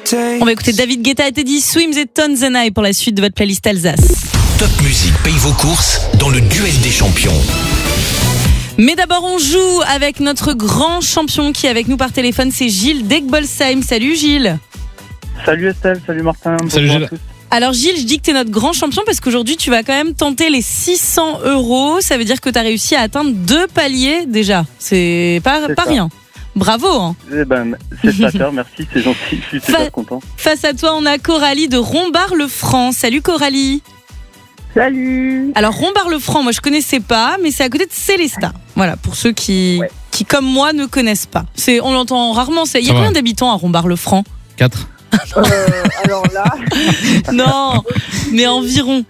On va écouter David Guetta et Teddy Swims et Tonzenai pour la suite de votre playlist Alsace. Top Music paye vos courses dans le duel des champions. Mais d'abord, on joue avec notre grand champion qui est avec nous par téléphone, c'est Gilles d'Egbolsheim. Salut Gilles. Salut Estelle, salut Martin. Salut Gilles. Alors Gilles, je dis que t'es notre grand champion parce qu'aujourd'hui tu vas quand même tenter les 600 €. Ça veut dire que t'as réussi à atteindre 2 paliers déjà. C'est pas rien. Bravo hein. Eh ben, c'est flatteur, merci, c'est gentil, je suis super content. Face à toi, on a Coralie de Rombart-le-Franc. Salut Coralie. Salut. Alors Rombart-le-Franc, moi je connaissais pas, mais c'est à côté de Célestat. Voilà, pour ceux qui comme moi ne connaissent pas. On l'entend rarement. Il y a combien d'habitants à Rombart-le-Franc ? 4. Alors là. Non, mais environ.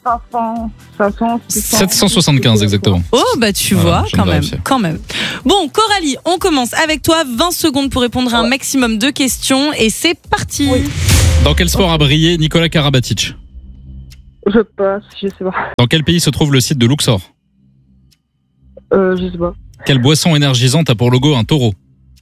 775 exactement. Oh bah tu vois quand même. Bon Coralie, on commence avec toi, 20 secondes pour répondre à un maximum de questions et c'est parti. Dans quel sport a brillé Nikola Karabatic ? Je passe, je sais pas. Dans quel pays se trouve le site de Luxor ? Je sais pas. Quelle boisson énergisante a pour logo un taureau ?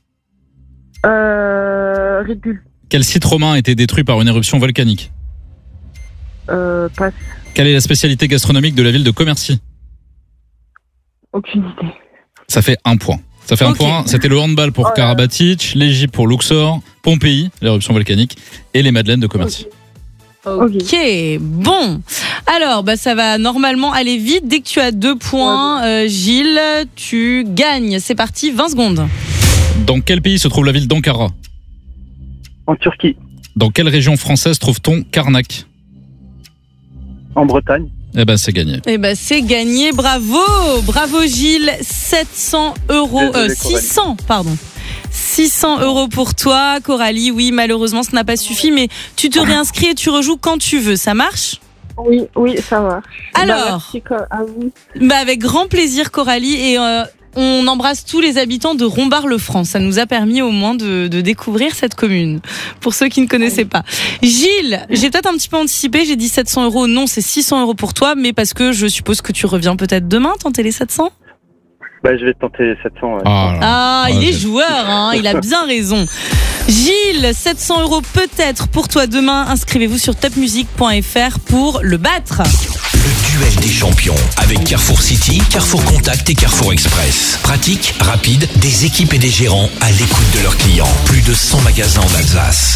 Red Bull. Quel site romain a été détruit par une éruption volcanique ? Passe. Quelle est la spécialité gastronomique de la ville de Commercy ? Aucune idée. Ça fait 1 point. Un point. C'était le handball pour Karabatic, l'Égypte pour Luxor, Pompéi, l'éruption volcanique, et les Madeleines de Commercy. Ok, bon. Alors, ça va normalement aller vite. Dès que tu as 2 points, Gilles, tu gagnes. C'est parti, 20 secondes. Dans quel pays se trouve la ville d'Ankara ? En Turquie. Dans quelle région française trouve-t-on Karnak ? En Bretagne. C'est gagné. C'est gagné, bravo Gilles, 600 € pour toi. Coralie, oui, malheureusement, ça n'a pas suffi, mais tu te réinscris et tu rejoues quand tu veux, ça marche ? Oui, ça marche. Alors, merci à vous. Avec grand plaisir, Coralie, et on embrasse tous les habitants de Rombart-le-Franc. Ça nous a permis au moins de découvrir cette commune, pour ceux qui ne connaissaient pas. Gilles, j'ai peut-être un petit peu anticipé, j'ai dit 700 €. Non, c'est 600 € pour toi, mais parce que je suppose que tu reviens peut-être demain tenter les 700 ? Je vais tenter 700. Ouais. Il est joueur, hein, il a bien raison. Gilles, 700 € peut-être pour toi demain. Inscrivez-vous sur topmusic.fr pour le battre. Le duel des champions avec Carrefour City, Carrefour Contact et Carrefour Express. Pratique, rapide, des équipes et des gérants à l'écoute de leurs clients. Plus de 100 magasins en Alsace.